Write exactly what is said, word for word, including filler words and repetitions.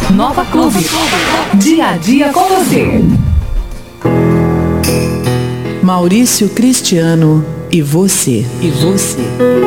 Nova Clube. Dia a dia com você. Maurício Cristiano e você, e você.